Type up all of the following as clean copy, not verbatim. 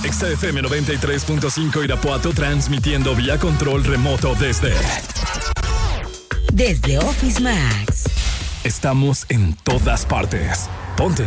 XFM 93.5 Irapuato, transmitiendo vía control remoto desde Office Max. Estamos en todas partes. Ponte.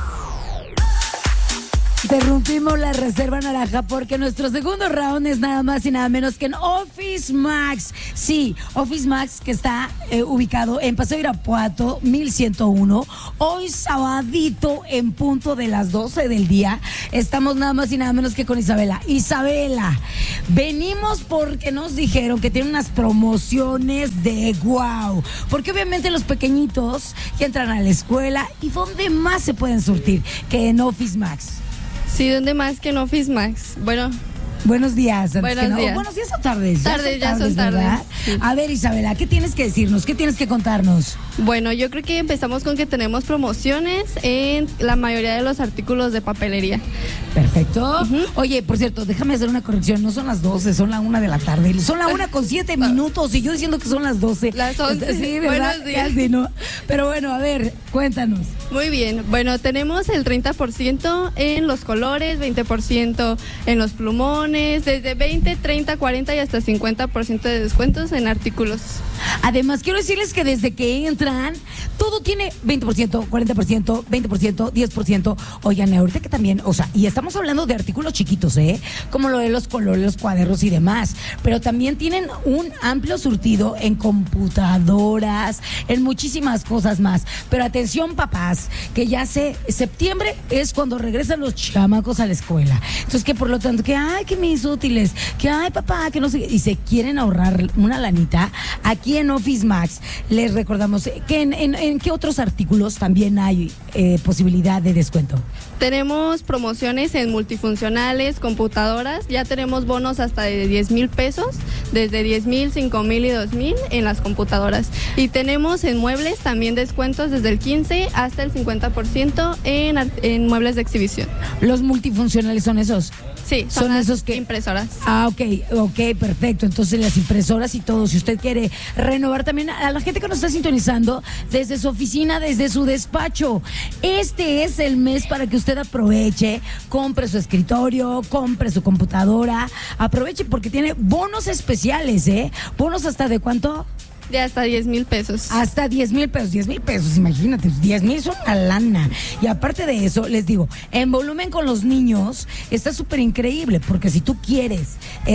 Interrumpimos la reserva naranja porque nuestro segundo round es nada más y nada menos que en Office Max. Sí, Office Max, que está ubicado en Paseo Irapuato 1101. Hoy sabadito en punto de las 12 del día. Estamos nada más y nada menos que con Isabela. Isabela, venimos porque nos dijeron que tienen unas promociones de wow. Porque obviamente los pequeñitos que entran a la escuela y donde más se pueden surtir que en Office Max. Sí, ¿dónde más que en Office Max? Bueno. Buenos días. Buenos días. Buenos días o tardes. Ya son tardes. Sí. A ver, Isabela, ¿qué tienes que decirnos? ¿Qué tienes que contarnos? Bueno, yo creo que empezamos con que tenemos promociones en la mayoría de los artículos de papelería. Perfecto. Oye, por cierto, déjame hacer una corrección. No son las 12, son la 1 de la tarde. Son la 1:07 minutos y yo diciendo que son las 12. Las 11. Sí, ¿verdad? Buenos días. Casi, ¿no? Pero bueno, a ver, cuéntanos. Muy bien. Bueno, tenemos el 30% en los colores, 20% en los plumones, desde 20, 30, 40 y hasta 50% de descuentos en artículos. Además, quiero decirles que desde que entran, todo tiene 20%, 40%, 20%, 10%. Oigan, ahorita que también, o sea, y estamos hablando de artículos chiquitos, como lo de los colores, los cuadernos y demás, pero también tienen un amplio surtido en computadoras, en muchísimas cosas más. Pero atención, papás, que ya septiembre es cuando regresan los chamacos a la escuela. Entonces, que por lo tanto, que ay, que mis útiles, que ay, papá, que no sé, y se quieren ahorrar una lanita, aquí en Office Max les recordamos que en qué otros artículos también hay posibilidad de descuento. Tenemos promociones en multifuncionales, computadoras, ya tenemos bonos hasta de 10,000 pesos, desde 10,000, 5,000 y 2,000 en las computadoras. Y tenemos en muebles también descuentos desde el 15 hasta el 50% en muebles de exhibición. ¿Los multifuncionales son esos? Sí, son esos que impresoras. Ah, ok, perfecto. Entonces las impresoras y todo, si usted quiere renovar también a la gente que nos está sintonizando desde su oficina, desde su despacho. Este es el mes para que usted aproveche, compre su escritorio, compre su computadora, aproveche porque tiene bonos especiales, bonos hasta ¿de cuánto? De hasta 10,000 pesos. Hasta 10,000 pesos. 10,000 pesos, imagínate. 10,000 es una lana. Y aparte de eso, les digo, en volumen con los niños está súper increíble. Porque si tú quieres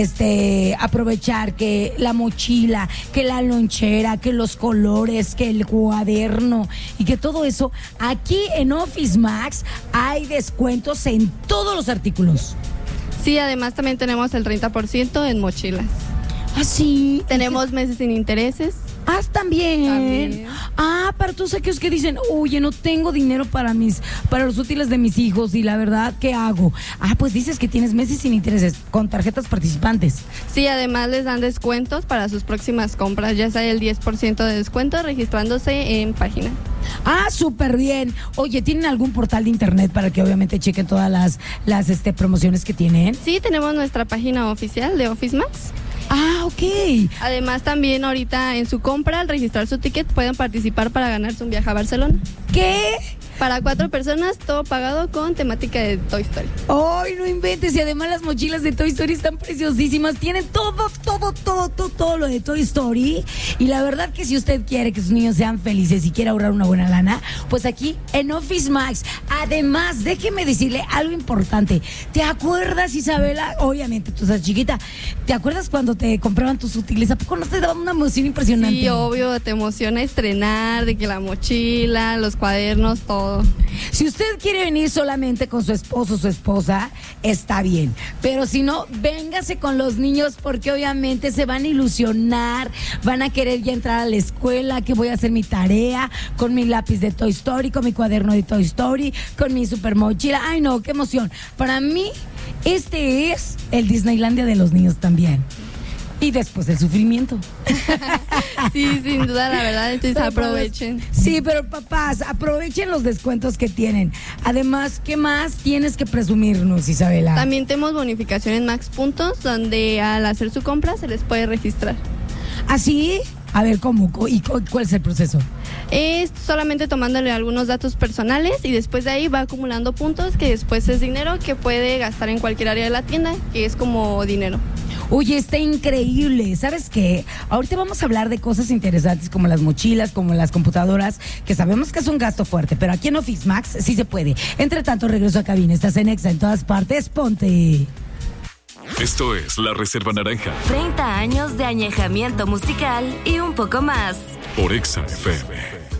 aprovechar que la mochila, que la lonchera, que los colores, que el cuaderno y que todo eso, aquí en Office Max hay descuentos en todos los artículos. Sí, además también tenemos el 30% en mochilas. ¿Ah, sí? Tenemos meses sin intereses. Ah, también. Ah, para todos aquellos que dicen, oye, no tengo dinero para los útiles de mis hijos y la verdad, ¿qué hago? Ah, pues dices que tienes meses sin intereses con tarjetas participantes. Sí, además les dan descuentos para sus próximas compras, ya sea el 10% de descuento registrándose en página. Ah, súper bien. Oye, ¿tienen algún portal de internet para que obviamente chequen todas las promociones que tienen? Sí, tenemos nuestra página oficial de Office Max. Ah, ok. Además, también ahorita en su compra, al registrar su ticket, pueden participar para ganarse un viaje a Barcelona. ¿Qué? Para 4 personas, todo pagado con temática de Toy Story. ¡Ay, no inventes! Y además las mochilas de Toy Story están preciosísimas. Tienen todo lo de Toy Story. Y la verdad que si usted quiere que sus niños sean felices y quiere ahorrar una buena lana, pues aquí en Office Max. Además, déjeme decirle algo importante. ¿Te acuerdas, Isabela? Obviamente, tú estás chiquita. ¿Te acuerdas cuando te compraban tus útiles? ¿A poco no te daba una emoción impresionante? Sí, obvio, te emociona estrenar, de que la mochila, los cuadernos, todo. Si usted quiere venir solamente con su esposo o su esposa, está bien. Pero si no, véngase con los niños porque obviamente se van a ilusionar, van a querer ya entrar a la escuela, que voy a hacer mi tarea con mi lápiz de Toy Story, con mi cuaderno de Toy Story, con mi super mochila. Ay, no, qué emoción. Para mí, este es el Disneylandia de los niños también. Y después del sufrimiento. Sí, sin duda, la verdad, entonces aprovechen. Sí, pero papás, aprovechen los descuentos que tienen. Además, ¿qué más tienes que presumirnos, Isabela? También tenemos bonificación en Max Puntos, donde al hacer su compra se les puede registrar. ¿Ah, sí? A ver, ¿cómo? ¿Y cuál es el proceso? Es solamente tomándole algunos datos personales y después de ahí va acumulando puntos que después es dinero que puede gastar en cualquier área de la tienda, que es como dinero. Oye, está increíble. ¿Sabes qué? Ahorita vamos a hablar de cosas interesantes como las mochilas, como las computadoras, que sabemos que es un gasto fuerte, pero aquí en Office Max sí se puede. Entre tanto, regreso a cabina. Estás en Exa en todas partes. Ponte. Esto es La Reserva Naranja 30 años de añejamiento musical y un poco más. por Exa FM.